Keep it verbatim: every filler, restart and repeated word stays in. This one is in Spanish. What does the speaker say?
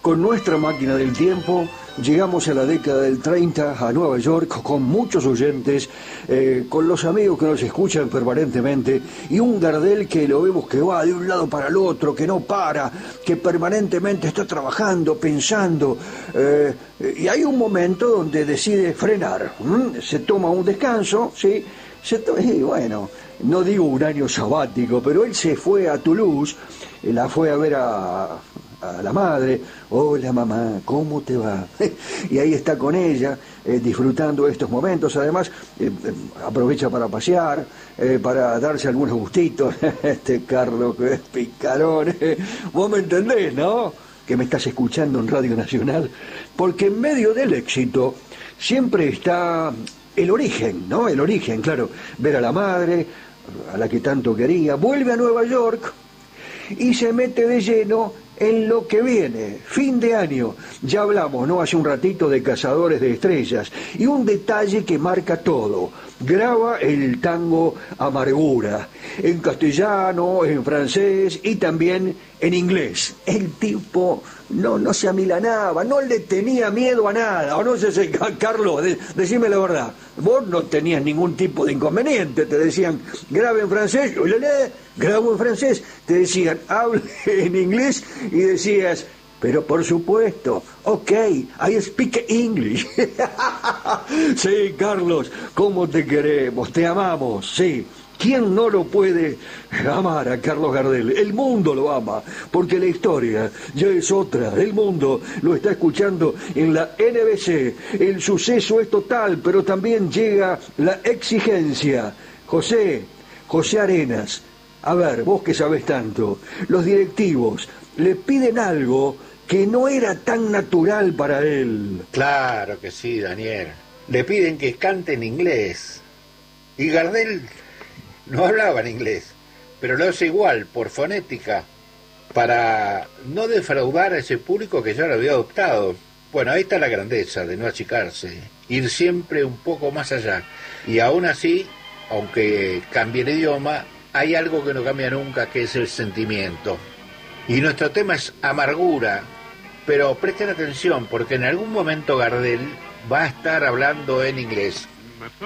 Con nuestra máquina del tiempo llegamos a la década del treinta a Nueva York con muchos oyentes, eh, con los amigos que nos escuchan permanentemente y un Gardel que lo vemos que va de un lado para el otro, que no para, que permanentemente está trabajando, pensando, eh, y hay un momento donde decide frenar, ¿m? Se toma un descanso, ¿sí? Se to- y bueno, no digo un año sabático, pero él se fue a Toulouse, la fue a ver a... a la madre. Hola mamá, ¿cómo te va? Y ahí está con ella, eh, disfrutando estos momentos. Además, eh, eh, aprovecha para pasear, eh, para darse algunos gustitos. Este Carlos que es picarón. Vos me entendés, ¿no? Que me estás escuchando en Radio Nacional. Porque en medio del éxito siempre está el origen, ¿no? El origen, claro. Ver a la madre, a la que tanto quería. Vuelve a Nueva York y se mete de lleno en lo que viene, fin de año. Ya hablamos, ¿no?, hace un ratito de Cazadores de Estrellas. Y un detalle que marca todo: graba el tango Amargura, en castellano, en francés y también en inglés. El tipo no, no se amilanaba, no le tenía miedo a nada. O no sé si, Carlos, de, decime la verdad, vos no tenías ningún tipo de inconveniente. Te decían, grabe en francés, grabo en francés. Te decían, hable en inglés, y decías, pero por supuesto, ok, I speak English. Sí, Carlos, ¿cómo te queremos? Te amamos, sí. ¿Quién no lo puede amar a Carlos Gardel? El mundo lo ama, porque la historia ya es otra. El mundo lo está escuchando en la N B C. El suceso es total, pero también llega la exigencia. José, José Arenas, a ver, vos que sabés tanto, los directivos le piden algo que no era tan natural para él. Claro que sí, Daniel. Le piden que cante en inglés. Y Gardel no hablaba en inglés, pero lo hace igual, por fonética, para no defraudar a ese público que ya lo había adoptado. Bueno, ahí está la grandeza de no achicarse, ir siempre un poco más allá. Y aún así, aunque cambie el idioma, hay algo que no cambia nunca, que es el sentimiento. Y nuestro tema es Amargura, pero presten atención, porque en algún momento Gardel va a estar hablando en inglés.